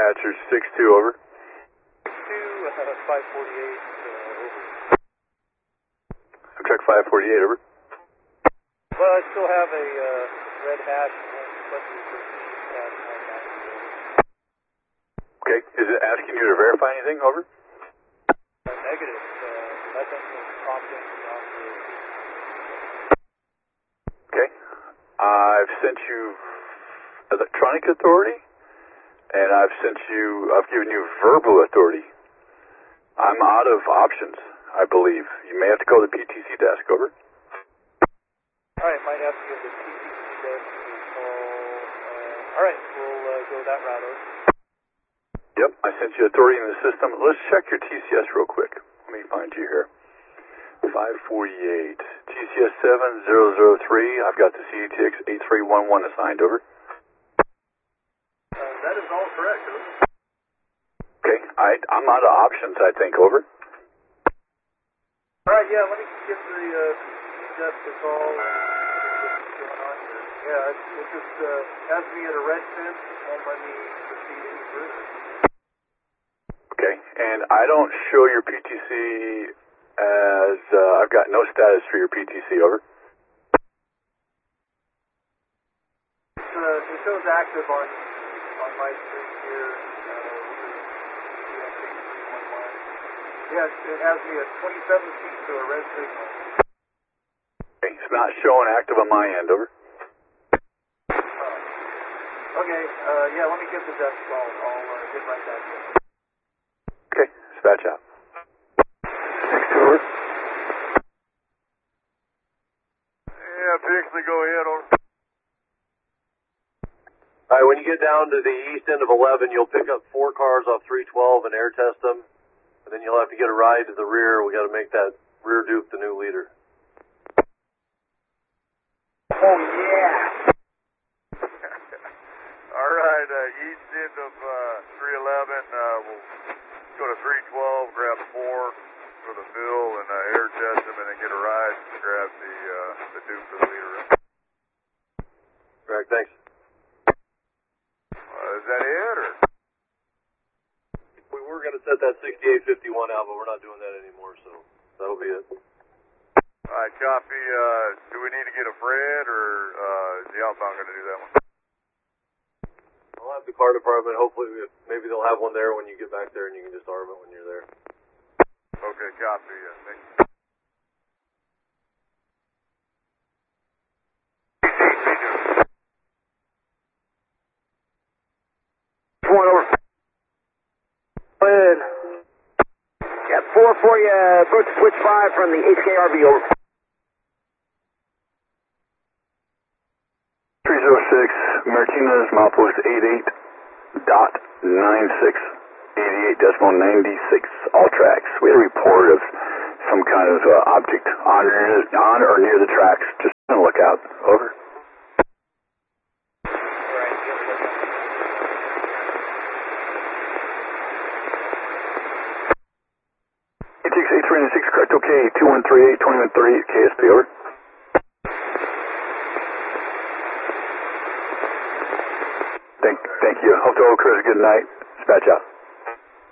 Dispatcher 6-2, over. 548, over. Truck 548, over. Well, I still have a red hash and slightly at 990. Okay, is it asking you to verify anything, over? Negative. Nothing was prompting on the... Okay. I've sent you electronic authority, and I've given you verbal authority. I'm out of options, I believe. You may have to go to the PTC desk, over. Alright, might have to give the PTC desk a call. Alright, we'll go that route, over. Yep, I sent you authority in the system. Let's check your TCS real quick. Let me find you here. 548. TCS 7003. I've got the CDTX 8311 assigned, over. That is all correct, over. Okay, I'm out of options, I think, over. Alright, yeah, let me give the desk a call and see what's going on here. Yeah, it just has me at a red fence and won't let me proceed any further. Okay, and I don't show your PTC as, I've got no status for your PTC, over. It shows active on my screen here. Yes, it has me at 27 feet to a red signal. Okay, it's not showing active on my end, over. Okay, yeah, let me get the desk call. I'll get right back to you. Okay, dispatch out. 6-2, over. Yeah, Pixley, go ahead, over. All right, when you get down to the east end of 11, you'll pick up 4 cars off 312 and air test them. And then you'll have to get a ride to the rear. We got to make that rear Duke the new leader. Oh, yeah. All right, east end of 311, we'll go to 312, grab 4 for the fill, and air test them, and then get a ride to grab the Duke the leader. Correct, thanks. Is that it, or? We were going to set that 6851 out, but we're not doing that anymore, so that'll be it. All right, copy. Do we need to get a Fred, or is the outbound going to do that one? I'll have the car department. Hopefully, maybe they'll have one there when you get back there, and you can just arm it when you're there. Okay, copy. Thank you. One over. Good. Yeah, 4 for you. Approach switch 5 from the HKRV, over. 306, Martinez, milepost 88.96, 88.96, all tracks. We had a report of some kind of object on or near the tracks. Just on the lookout, over. ATX 8396, correct, okay, 2138, 2138, KSP, over. Thank you. Hope to all crews a good night. Dispatch out.